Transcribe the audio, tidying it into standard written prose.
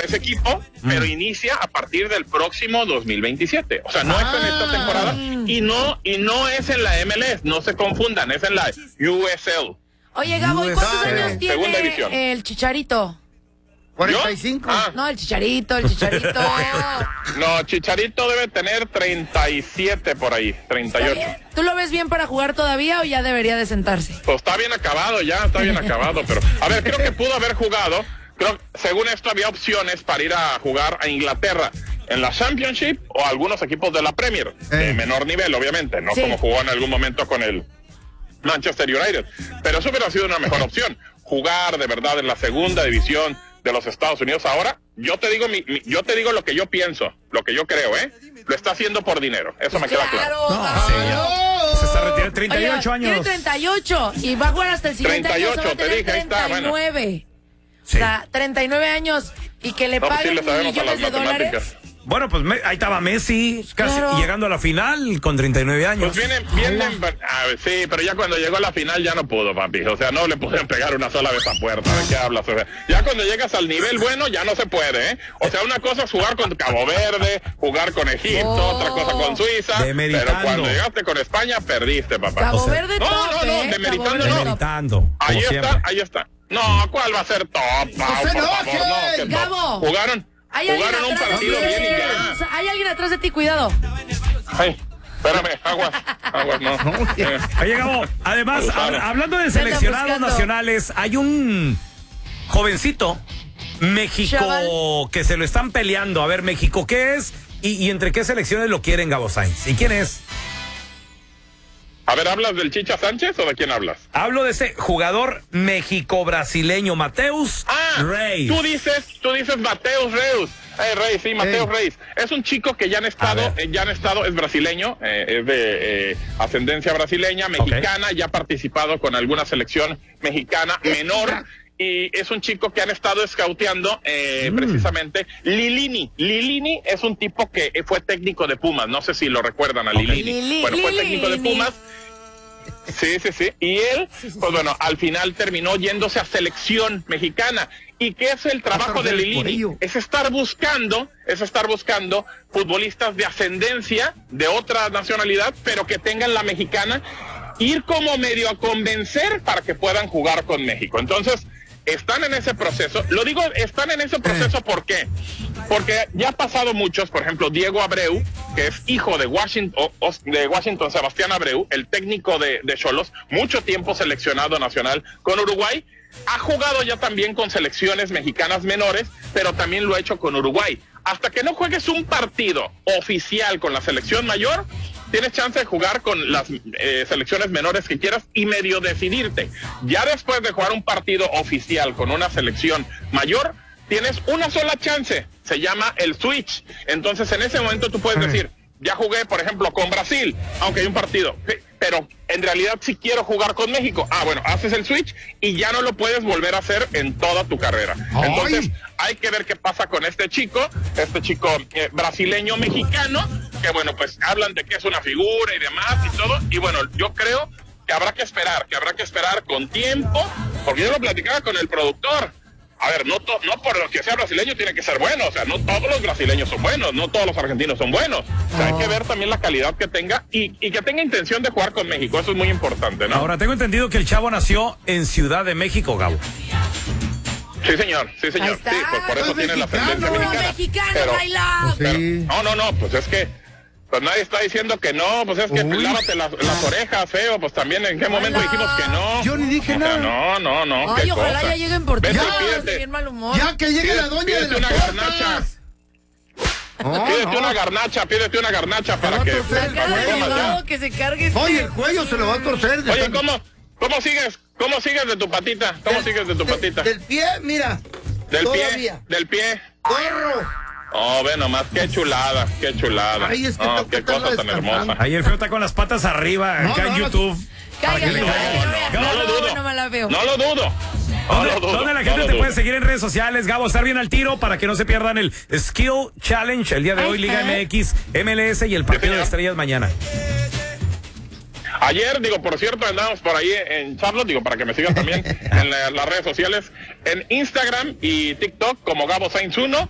ese equipo, pero inicia a partir del próximo 2027. O sea, no es en esta temporada y no es en la MLS, no se confundan, es en la USL. Oye, Gabo, ¿y cuántos años Segunda división. tiene el Chicharito? 45. No, el Chicharito. No, Chicharito debe tener 37 por ahí, 38. ¿Tú lo ves bien para jugar todavía o ya debería de sentarse? Pues está bien acabado, pero a ver, creo que pudo haber jugado. Según esto había opciones para ir a jugar a Inglaterra en la Championship o algunos equipos de la Premier, de menor nivel, obviamente, no como jugó en algún momento con el Manchester United. Pero eso hubiera sido una mejor opción, jugar de verdad en la segunda división de los Estados Unidos. Ahora, yo te digo lo que yo pienso, lo que yo creo, lo está haciendo por dinero, eso me queda claro. Se está retirando, 38 años. Tiene 38 y va a jugar hasta el siguiente 38, año, te dije, ahí está, 39. Sí. O sea, 39 años y que le paguen millones de dólares. Bueno, pues ahí estaba Messi, casi llegando a la final con 39 años. Pues vienen, sí, pero ya cuando llegó a la final ya no pudo, papi. O sea, no le pudieron pegar una sola vez a puerta. ¿De qué hablas? O sea, ya cuando llegas al nivel bueno ya no se puede, O sea, una cosa es jugar con Cabo Verde, jugar con Egipto, otra cosa con Suiza. Pero cuando llegaste con España, perdiste, papá. Cabo Verde no, demeritando. Ahí está. No, ¿cuál va a ser top? Por favor, no. Gabo. Jugaron un partido bien y ya. Hay alguien atrás de ti, cuidado. Ay, espérame, aguas, no. Oye, Gabo, además, hablando de seleccionados nacionales, hay un jovencito, México, que se lo están peleando. A ver, México, ¿qué es? ¿Y entre qué selecciones lo quieren, Gabo Sainz? ¿Y quién es? A ver, ¿hablas del Chicha Sánchez o de quién hablas? Hablo de ese jugador México-brasileño, Mateus Reis. Tú dices Mateus Reis. Reis, sí, Mateus Reis. Es un chico que ya han estado, es brasileño, es de ascendencia brasileña, mexicana, ya ha participado con alguna selección mexicana menor. Y es un chico que han estado scouteando precisamente. Lilini es un tipo que fue técnico de Pumas. No sé si lo recuerdan a Lilini. Fue técnico de Pumas. Sí. Y él, pues bueno, al final terminó yéndose a selección mexicana. ¿Y qué es el trabajo de Lilini? Es estar buscando futbolistas de ascendencia de otra nacionalidad, pero que tengan la mexicana, ir como medio a convencer para que puedan jugar con México. Entonces, están en ese proceso. Lo digo, están en ese proceso, ¿por qué? Porque ya ha pasado muchos, por ejemplo, Diego Abreu, que es hijo de Washington Sebastián Abreu, el técnico de Xolos, mucho tiempo seleccionado nacional con Uruguay, ha jugado ya también con selecciones mexicanas menores, pero también lo ha hecho con Uruguay. Hasta que no juegues un partido oficial con la selección mayor, tienes chance de jugar con las selecciones menores que quieras y medio decidirte. Ya después de jugar un partido oficial con una selección mayor, tienes una sola chance, se llama el switch. Entonces en ese momento tú puedes decir, ya jugué por ejemplo con Brasil, aunque hay un partido, pero en realidad sí quiero jugar con México. Bueno, haces el switch y ya no lo puedes volver a hacer en toda tu carrera. Entonces hay que ver qué pasa con este chico brasileño mexicano, que bueno, pues hablan de que es una figura y demás y todo, y bueno, yo creo que habrá que esperar con tiempo, porque yo lo platicaba con el productor. A ver, no por lo que sea brasileño tiene que ser bueno, o sea, no todos los brasileños son buenos, no todos los argentinos son buenos. O sea, hay que ver también la calidad que tenga y que tenga intención de jugar con México, eso es muy importante, ¿no? Ahora, tengo entendido que el chavo nació en Ciudad de México, Gabo. Sí, señor. Sí, por eso tiene la ascendencia mexicana. No, pues es que pues nadie está diciendo que no, pues es que lávate las orejas, feo, pues también en qué momento dijimos que no. Yo ni dije nada. No. Ay, ojalá ya lleguen por ti. Pídete, mal humor. Ya que llegue la doña de una garnacha. Pídete una garnacha para que que se cargue. Oye, el cuello se lo va a torcer. Oye, ¿cómo sigues de tu patita? ¿Sigues de tu patita? Del pie, mira. Del pie. ¡Corro! Oh, ve nomás, qué chulada. Ay, es que qué cosa tan hermosa. Ahí el feo está con las patas arriba, acá en YouTube. No lo dudo. ¿Dónde la gente te puede seguir en redes sociales, Gabo? Estar bien al tiro para que no se pierdan el Skill Challenge el día de hoy, Liga MX, MLS y el partido de estrellas mañana. Ayer, por cierto, andamos por ahí en Charlotte, para que me sigan también en las redes sociales, en Instagram y TikTok como Gabo Sainz 1,